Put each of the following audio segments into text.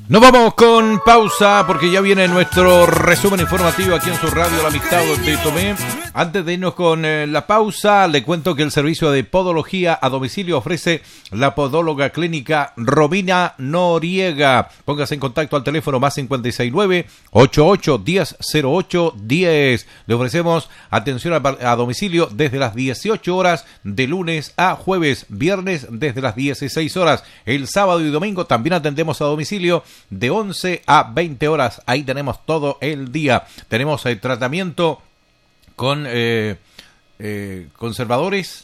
Nos vamos con pausa porque ya viene nuestro resumen informativo aquí en su radio La Amistad de Tomé. Antes de irnos con la pausa, le cuento que el servicio de podología a domicilio ofrece la podóloga clínica Romina Noriega. Póngase en contacto al teléfono más 569-8810-0810. Le ofrecemos atención a domicilio desde las 18 horas de lunes a jueves, viernes desde las 16 horas. El sábado y domingo también atendemos a domicilio de 11 a 20 horas. Ahí tenemos todo el día. Tenemos el tratamiento con conservadores,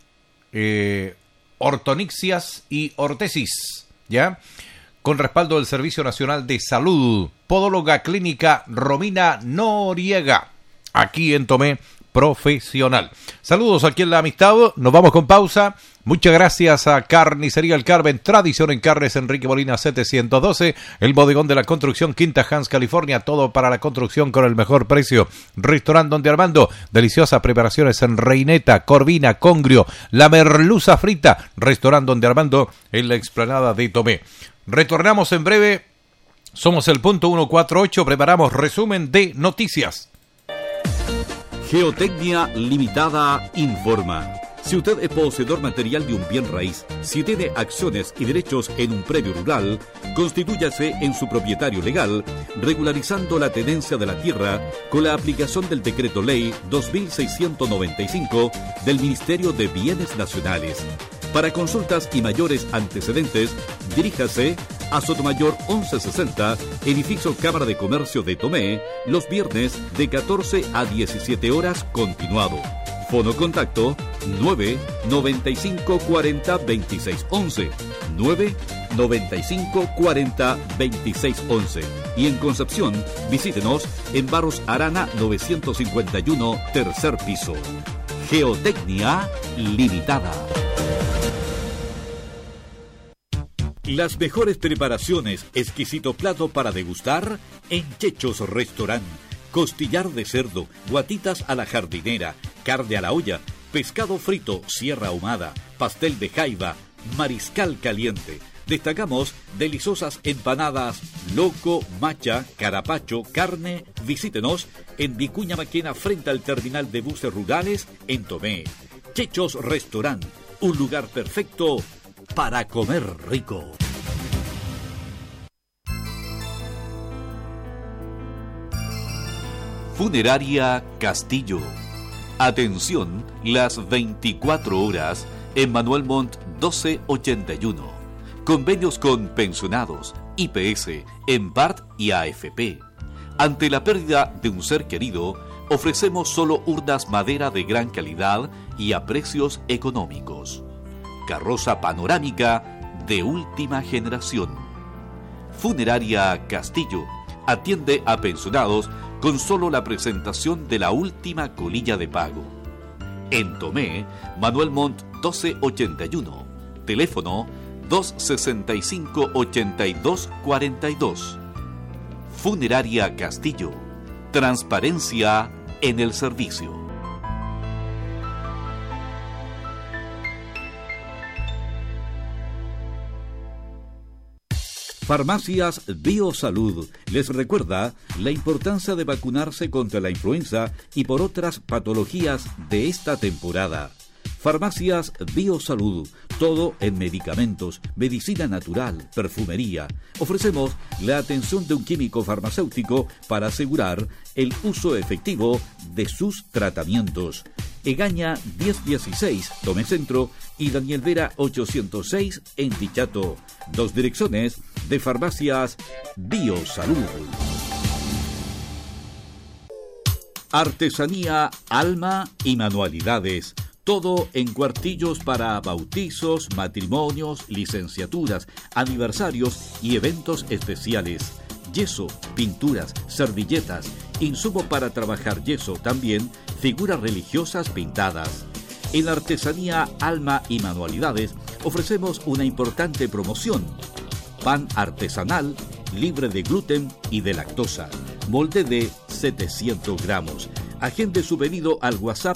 ortonixias y ortesis, ¿ya? Con respaldo del Servicio Nacional de Salud. Podóloga clínica Romina Noriega, aquí en Tomé, profesional. Saludos aquí en La Amistad, nos vamos con pausa. Muchas gracias a Carnicería El Carmen, tradición en carnes, Enrique Molina 712, el bodegón de la construcción, Quinta Hans, California, todo para la construcción con el mejor precio. Restaurante Donde Armando, deliciosas preparaciones en reineta, corvina, congrio, la merluza frita. Restaurante Donde Armando en la explanada de Tomé. Retornamos en breve, somos el punto 148, preparamos resumen de noticias. Geotecnia Limitada informa. Si usted es poseedor material de un bien raíz, si tiene acciones y derechos en un predio rural, constitúyase en su propietario legal, regularizando la tenencia de la tierra con la aplicación del Decreto Ley 2695 del Ministerio de Bienes Nacionales. Para consultas y mayores antecedentes, diríjase a Sotomayor 1160, edificio Cámara de Comercio de Tomé, los viernes de 14 a 17 horas continuado. Fono contacto 995 40 26 11, 995 40 26 11. Y en Concepción, visítenos en Barros Arana 951, tercer piso. Geotecnia Limitada. Las mejores preparaciones, exquisito plato para degustar en Chechos Restaurant. Costillar de cerdo, guatitas a la jardinera, carne a la olla, pescado frito, sierra ahumada, pastel de jaiba, mariscal caliente. Destacamos deliciosas empanadas, loco, macha, carapacho, carne. Visítenos en Vicuña Maquena frente al terminal de buses rurales en Tomé. Chechos Restaurant, un lugar perfecto para comer rico. Funeraria Castillo. Atención las 24 horas en Manuel Montt 1281. Convenios con pensionados, IPS, EMPART y AFP. Ante la pérdida de un ser querido, ofrecemos solo urnas madera de gran calidad y a precios económicos. Carroza panorámica de última generación. Funeraria Castillo atiende a pensionados con solo la presentación de la última colilla de pago. En Tomé, Manuel Montt 1281, teléfono 265-8242. Funeraria Castillo, transparencia en el servicio. Farmacias Biosalud les recuerda la importancia de vacunarse contra la influenza y por otras patologías de esta temporada. Farmacias Biosalud, todo en medicamentos, medicina natural, perfumería. Ofrecemos la atención de un químico farmacéutico para asegurar el uso efectivo de sus tratamientos. Egaña 1016, Tomé Centro, y Daniel Vera 806 en Dichato. Dos direcciones de Farmacias Biosalud. Artesanía, alma y manualidades. Todo en cuartillos para bautizos, matrimonios, licenciaturas, aniversarios y eventos especiales. Yeso, pinturas, servilletas, insumo para trabajar yeso, también figuras religiosas pintadas. En Artesanía, Alma y Manualidades ofrecemos una importante promoción. Pan artesanal, libre de gluten y de lactosa. Molde de 700 gramos. Agende su pedido al WhatsApp